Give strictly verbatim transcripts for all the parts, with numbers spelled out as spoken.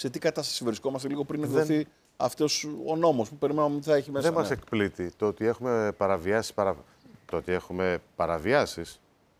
σε τι κατάσταση βρισκόμαστε λίγο πριν εκδοθεί δεν... αυτός ο νόμος που περιμένουμε ότι θα έχει μέσα. Δεν μας εκπλήττει το ότι έχουμε παραβιάσει, παρα... το ότι έχουμε παραβιάσεις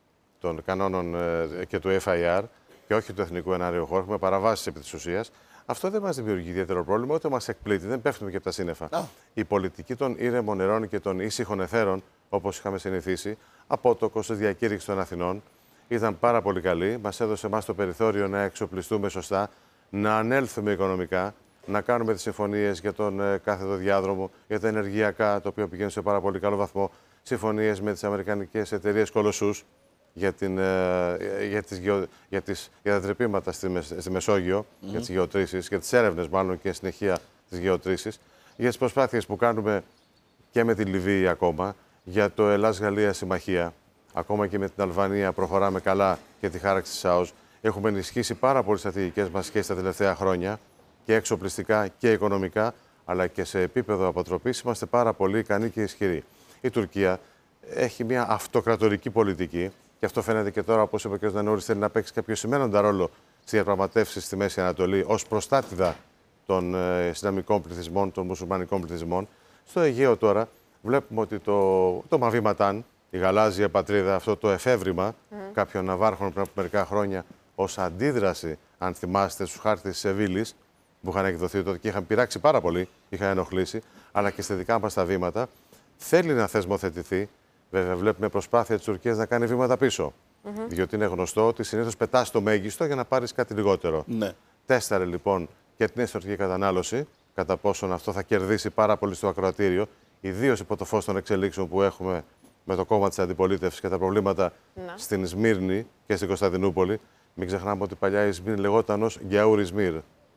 των κανόνων ε, και του εφ άι αρ και όχι του Εθνικού Εναέριου Χώρου. Έχουμε παραβάσεις επί της ουσίας. Αυτό δεν μας δημιουργεί ιδιαίτερο πρόβλημα, ούτε μας εκπλήττει. Δεν πέφτουμε και από τα σύννεφα. Ah. Η πολιτική των ήρεμων νερών και των ήσυχων εθέρων, όπως είχαμε συνηθίσει, απότοκο στη διακήρυξη των Αθηνών, ήταν πάρα πολύ καλή. Μας έδωσε εμάς το περιθώριο να εξοπλιστούμε σωστά, να ανέλθουμε οικονομικά, να κάνουμε τις συμφωνίες για τον ε, κάθετο διάδρομο, για τα ενεργειακά, το οποίο πηγαίνει σε πάρα πολύ καλό βαθμό. Συμφωνίες με τις αμερικανικές εταιρείες κολοσσούς για, την, ε, για, τις, για, τις, για τα τρυπήματα στη, στη Μεσόγειο, mm-hmm. για τις γεωτρήσεις, για τις έρευνες μάλλον και συνεχεία της γεωτρήσεις, για τις προσπάθειες που κάνουμε και με τη Λιβύη ακόμα, για το Ελλάς-Γαλλία συμμαχία, ακόμα και με την Αλβανία προχωράμε καλά και τη χάραξη της ΣΑΟΣ. Έχουμε ενισχύσει πάρα πολύ στρατηγικές μας και στα τελευταία χρόνια, και εξοπλιστικά και οικονομικά, αλλά και σε επίπεδο αποτροπής είμαστε πάρα πολύ ικανοί και ισχυροί. Η Τουρκία έχει μια αυτοκρατορική πολιτική και αυτό φαίνεται και τώρα, όπως είπε ο κ. Νανούρης, θέλει να παίξει κάποιο σημαίνοντα ρόλο στις διαπραγματεύσεις στη Μέση Ανατολή ως προστάτηδα των ε, Ισλαμικών πληθυσμών, των μουσουλμανικών πληθυσμών. Στο Αιγαίο τώρα βλέπουμε ότι το, το Μαβήματάν, η γαλάζια πατρίδα, αυτό το εφεύρημα mm. κάποιων ναυάρχων πριν από μερικά χρόνια, ως αντίδραση, αν θυμάστε, στους χάρτες της Σεβίλης, που είχαν εκδοθεί τότε και είχαν πειράξει πάρα πολύ, είχαν ενοχλήσει, αλλά και στα δικά μας τα βήματα, θέλει να θεσμοθετηθεί. Βέβαια, βλέπουμε προσπάθεια της Τουρκίας να κάνει βήματα πίσω. Mm-hmm. Διότι είναι γνωστό ότι συνήθως πετάς το μέγιστο για να πάρεις κάτι λιγότερο. Ναι. Τέσταρε λοιπόν και την εσωτερική κατανάλωση, κατά πόσον αυτό θα κερδίσει πάρα πολύ στο ακροατήριο, ιδίως υπό το φως των εξελίξεων που έχουμε με το κόμμα της αντιπολίτευσης και τα προβλήματα ναι. στην Σμύρνη και στην Κωνσταντινούπολη. Μην ξεχνάμε ότι παλιά η Σμύρνη λεγόταν ως Γιαούρ Ισμύρ.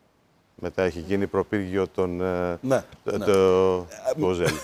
Μετά έχει γίνει προπύργιο των ναι, το, ναι. το, το Οζέλ.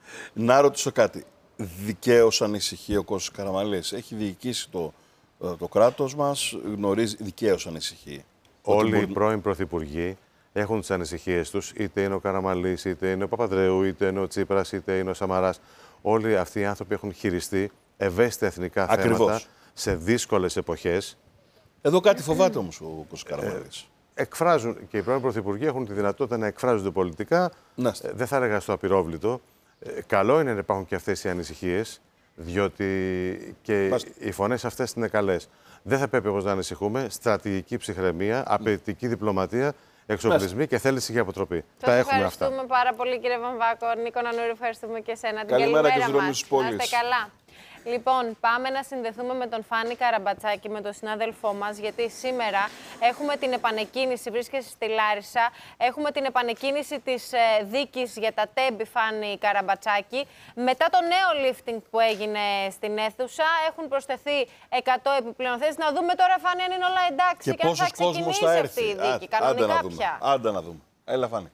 Να ρωτήσω κάτι. Δικαίως ανησυχεί ο Κώστας Καραμανλής. Έχει διοικήσει το, το κράτος μας, γνωρίζει, δικαίως ανησυχεί. Όλοι μπορεί... οι πρώην πρωθυπουργοί έχουν τις ανησυχίες τους, είτε είναι ο Καραμανλής, είτε είναι ο Παπανδρέου, είτε είναι ο Τσίπρας, είτε είναι ο Σαμαράς. Όλοι αυτοί οι άνθρωποι έχουν χειριστεί ευαίσθητα εθνικά Ακριβώς. θέματα σε δύσκολες εποχές. Εδώ κάτι φοβάται όμως ο Κώστας Καραμανλής. Ε, εκφράζουν και οι πρώην πρωθυπουργοί έχουν τη δυνατότητα να εκφράζονται πολιτικά. Ε, δεν θα έλεγα στο απειρόβλητο. Ε, καλό είναι να υπάρχουν και αυτές οι ανησυχίες, διότι και Μάστε. οι φωνές αυτές είναι καλές. Δεν θα πρέπει όμως να ανησυχούμε. Στρατηγική ψυχραιμία, απαιτητική διπλωματία, εξοπλισμοί και θέληση για αποτροπή. Σας τα έχουμε αυτά. Ευχαριστούμε πάρα πολύ, κύριε Βαμβάκο. Νίκο Νανούρη, ευχαριστούμε και εσένα. Καλημέρα την και στους δρόμους της πόλης. Να είστε καλά. Λοιπόν, πάμε να συνδεθούμε με τον Φάνη Καραμπατσάκη, με τον συνάδελφό μας, γιατί σήμερα έχουμε την επανεκκίνηση, βρίσκεσαι στη Λάρισα, έχουμε την επανεκκίνηση της ε, δίκης για τα τέμπη, Φάνη Καραμπατσάκη. Μετά το νέο lifting που έγινε στην αίθουσα, έχουν προσθεθεί εκατό επιπλέον θέσεις. Να δούμε τώρα, Φάνη, αν είναι όλα εντάξει και, και αν θα ξεκινήσει θα αυτή η δίκη. Α, κανονικά άντε πια. Άντε να δούμε. Έλα, Φάνη.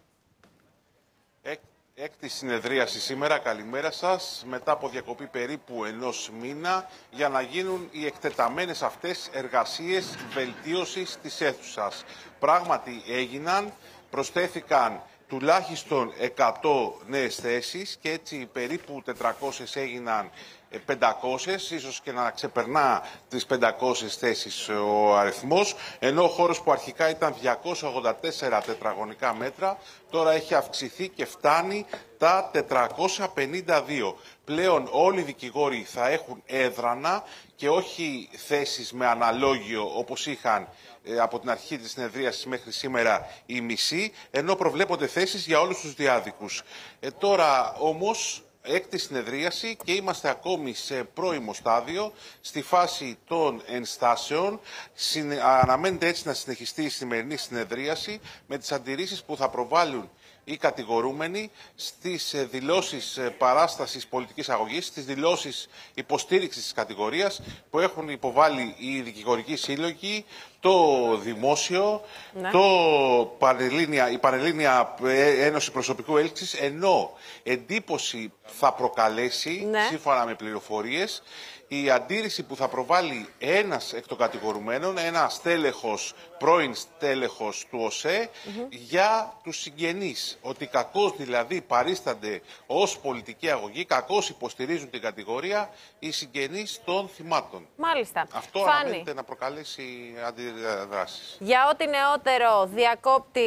Έκτη συνεδρίαση σήμερα, καλημέρα σας, μετά από διακοπή περίπου ενός μήνα, για να γίνουν οι εκτεταμένες αυτές εργασίες βελτίωσης της αίθουσας. Πράγματι έγιναν, προσθέθηκαν τουλάχιστον εκατό νέες θέσεις και έτσι περίπου τετρακόσιες έγιναν πεντακόσιες, ίσως και να ξεπερνά τις πεντακόσιες θέσεις ο αριθμός, ενώ ο χώρος που αρχικά ήταν διακόσια ογδόντα τέσσερα τετραγωνικά μέτρα, τώρα έχει αυξηθεί και φτάνει τα τετρακόσια πενήντα δύο. Πλέον όλοι οι δικηγόροι θα έχουν έδρανα και όχι θέσεις με αναλόγιο όπως είχαν ε, από την αρχή της συνεδρίασης μέχρι σήμερα οι μισοί, ενώ προβλέπονται θέσεις για όλους τους διάδικους. Ε, τώρα όμως έκτη συνεδρίαση και είμαστε ακόμη σε πρώιμο στάδιο, στη φάση των ενστάσεων. Αναμένεται έτσι να συνεχιστεί η σημερινή συνεδρίαση με τις αντιρρήσεις που θα προβάλλουν οι κατηγορούμενοι στις δηλώσεις παράστασης πολιτικής αγωγής, στις δηλώσεις υποστήριξης της κατηγορίας που έχουν υποβάλει οι δικηγορικοί σύλλογοι, το Δημόσιο, ναι. το Πανελλήνια, η Πανελλήνια Ένωση Προσωπικού Έλξης, ενώ εντύπωση θα προκαλέσει, ναι. σύμφωνα με πληροφορίες, η αντίρρηση που θα προβάλλει ένας εκ των κατηγορουμένων, ένα στέλεχος, πρώην στέλεχος του ΟΣΕ, mm-hmm. για τους συγγενείς. Ότι κακώς δηλαδή παρίστανται ως πολιτική αγωγή, κακώς υποστηρίζουν την κατηγορία οι συγγενείς των θυμάτων. Μάλιστα. Αυτό αναμένεται να προκαλέσει αντιδράσεις. Για ό,τι νεότερο διακόπτη